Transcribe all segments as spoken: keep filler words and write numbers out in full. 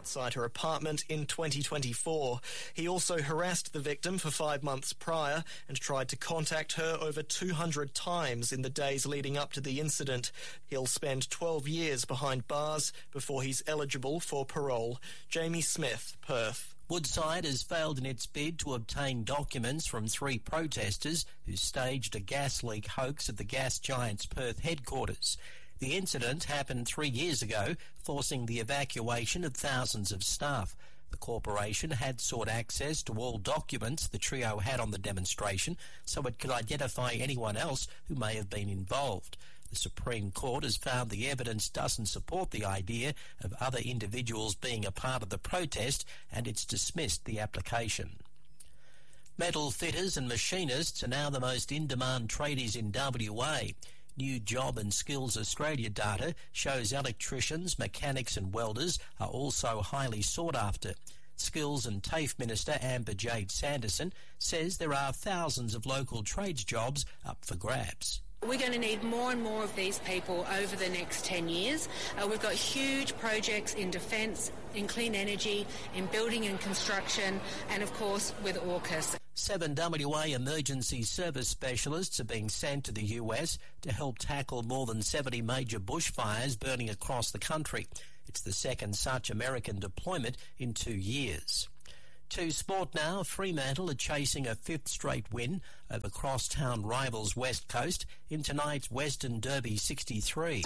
outside her apartment in twenty twenty-four. He also harassed the victim for five months prior and tried to contact her over two hundred times in the days leading up to the incident. He'll spend twelve years behind bars before he's eligible for parole. Jamie Smith, Perth. Woodside has failed in its bid to obtain documents from three protesters who staged a gas leak hoax at the gas giant's Perth headquarters. The incident happened three years ago, forcing the evacuation of thousands of staff. The corporation had sought access to all documents the trio had on the demonstration so it could identify anyone else who may have been involved. The Supreme Court has found the evidence doesn't support the idea of other individuals being a part of the protest, and it's dismissed the application. Metal fitters and machinists are now the most in-demand tradies in W A. New Job and Skills Australia data shows electricians, mechanics and welders are also highly sought after. Skills and TAFE Minister Amber Jade Sanderson says there are thousands of local trades jobs up for grabs. We're going to need more and more of these people over the next ten years. Uh, we've got huge projects in defence, in clean energy, in building and construction, and of course with AUKUS. Seven W A emergency service specialists are being sent to the U S to help tackle more than seventy major bushfires burning across the country. It's the second such American deployment in two years. To sport now, Fremantle are chasing a fifth straight win over crosstown rivals West Coast in tonight's Western Derby sixty-three.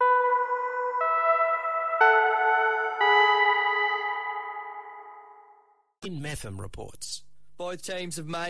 In Meffam reports. Both teams have made